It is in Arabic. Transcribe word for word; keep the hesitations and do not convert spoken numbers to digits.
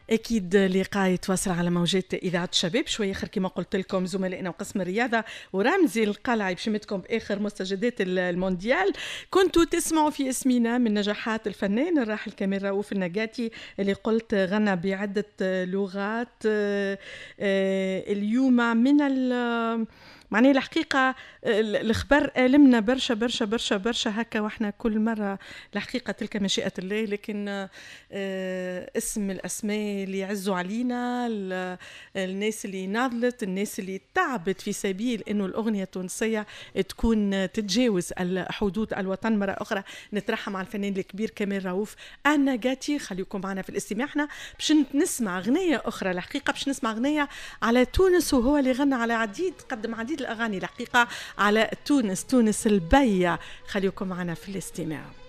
أكيد لقاء يتواصل على موجات إذاعة الشباب شوية آخر كما قلت لكم زملائنا وقسم الرياضة ورمزي القلعي بشمتكم بآخر مستجدات المونديال. كنتوا تسمعوا في اسمنا من نجاحات الفنان الراحل كمال رؤوف النجاتي اللي قلت غنى بعدة لغات. اليوم من ال معني الحقيقة الخبر ألمنا برشا برشا برشا برشا هكا وإحنا كل مرة الحقيقة تلك مشيئة الله، لكن اسم الأسماء اللي يعزوا علينا، الناس اللي ناضلت، الناس اللي تعبت في سبيل إنه الأغنية التونسية تكون تتجاوز حدود الوطن مرة أخرى. نترحم على الفنان الكبير كمال رؤوف النجاتي. خليكم معنا في الاستماع. احنا باش نسمع أغنية أخرى، الحقيقة باش نسمع أغنية على تونس، وهو اللي غنى على عديد قدم عديد الأغاني الحقيقة على تونس، تونس البية. خليكم معنا في الاستماع.